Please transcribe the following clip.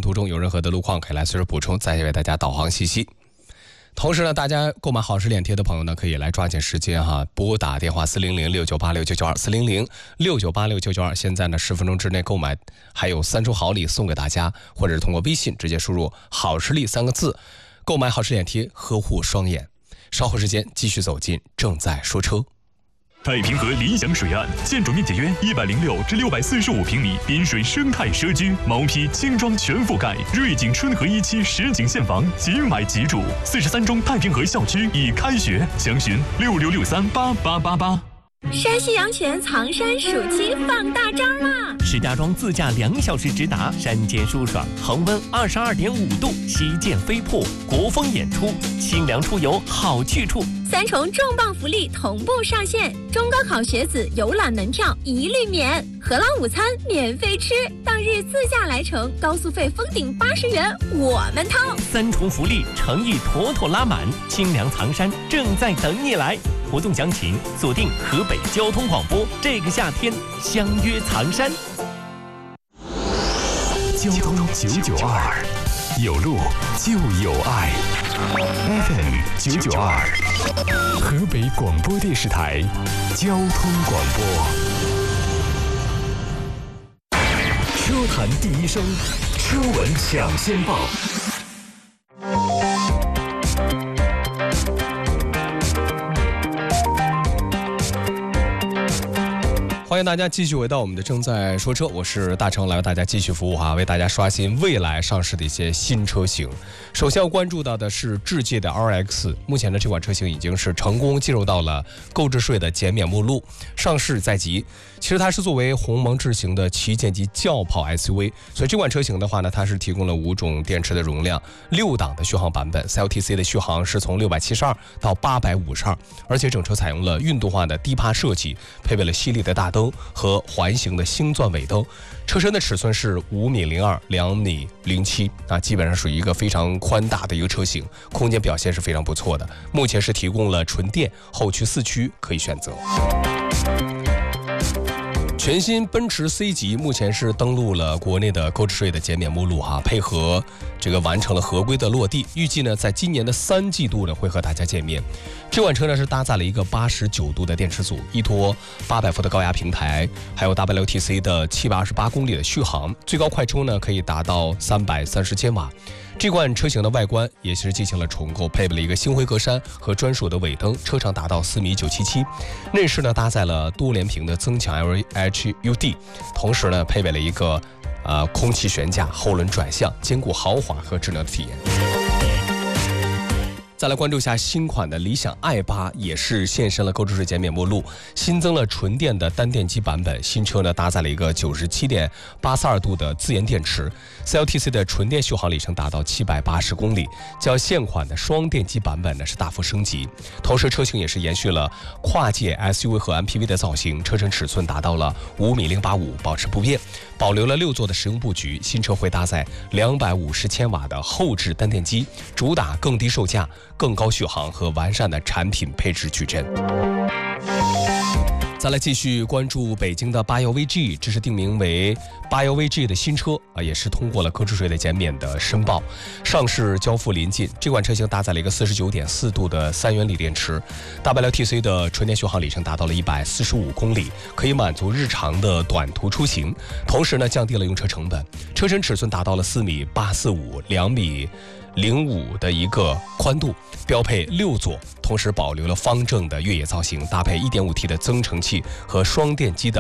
途中有任何的路况，可以来随时补充，再为大家导航信息。同时呢，大家购买好时脸贴的朋友呢，可以来抓紧时间拨打电话400-6986-992，400-6986-992。现在呢，10分钟之内购买，还有3周好礼送给大家，或者是通过微信直接输入“好视力”3个字，购买好时脸贴，呵护双眼。稍后时间继续走进正在说车。 太平河理想水岸，建筑面积约106至645平米，滨水生态社区，毛坯轻装全覆盖，瑞景春和1期实景现房，即买即住。43中太平河校区已开学，详询6663888888。 山西阳泉藏山暑期放大招啦！ 石家庄自驾2小时直达，山间舒爽，恒温22.5度，旗舰飞瀑，国风演出，清凉出游好去处。 3重重磅福利同步上线，中高考学子游览门票一律免，荷兰午餐免费吃，当日自驾来程高速费封顶80元我们掏。 3重福利诚意妥妥拉满，清凉藏山正在等你来。活动详情锁定河北交通广播，这个夏天相约藏山。 交通992，有路就有爱。FM 992，河北广播电视台交通广播。车坛第一声，车闻抢先报。 欢迎大家继续回到我们的正在说车，我是大成，来为大家继续服务为大家刷新未来上市的一些新车型。首先要关注到的是智界的 RX， 目前呢这款车型已经是成功进入到了购置税的减免目录，上市在即。其实它是作为鸿蒙智行的旗舰级轿跑 SUV， 所以这款车型的话呢，它是提供了5种电池的容量，6档的续航版本 ，CLTC 的续航是从672到852，而且整车采用了运动化的低趴设计，配备了犀利的大灯和环形的星钻尾灯。车身的尺寸是5.02米、2.07米，基本上属于一个非常宽大的一个车型，空间表现是非常不错的。目前是提供了纯电后驱4驱可以选择。全新奔驰 C 级目前是登陆了国内的购置税的减免目录配合这个完成了合规的落地，预计呢在今年的3季度呢会和大家见面。这款车呢是搭载了一个89度的电池组，依托800伏的高压平台，还有 WLTC 的728公里的续航，最高快充呢可以达到330千瓦。这款车型的外观也是进行了重构，配备了一个星辉格栅和专属的尾灯，车长达到4.977米。内饰呢搭载了多联屏的增强 LHUD， 同时呢配备了一个空气悬架、后轮转向，兼顾豪华和智能的体验。再来关注一下新款的理想 i8， 也是现身了购置税减免目录，新增了纯电的单电机版本。新车呢搭载了一个97.842度的自研电池， CLTC 的纯电续航里程达到780公里，较现款的双电机版本呢是大幅升级。同时车型也是延续了跨界 SUV 和 MPV 的造型，车身尺寸达到了5.085米，保持不变，保留了6座的实用布局。新车会搭载250千瓦的后置单电机，主打更低售价、更高续航和完善的产品配置矩阵。再来继续关注北京的81VG， 这是定名为81VG 的新车也是通过了购置税的减免的申报，上市交付临近。这款车型搭载了一个49.4度的3元锂电池， WLTC 的纯电续航里程达到了145公里，可以满足日常的短途出行，同时呢降低了用车成本。车身尺寸达到了4.845米、2.05米的一个宽度，标配6座，同时保留了方正的越野造型，搭配1.5T 的增程器和双电机的